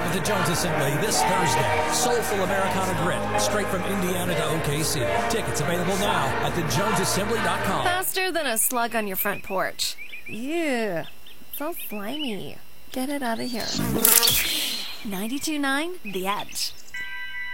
at the Jones Assembly this Thursday. Soulful Americana Grit, straight from Indiana to OKC. Tickets available now at thejonesassembly.com. Faster than a slug on your front porch. Ew, so slimy. Get it out of here. 92.9 The Edge.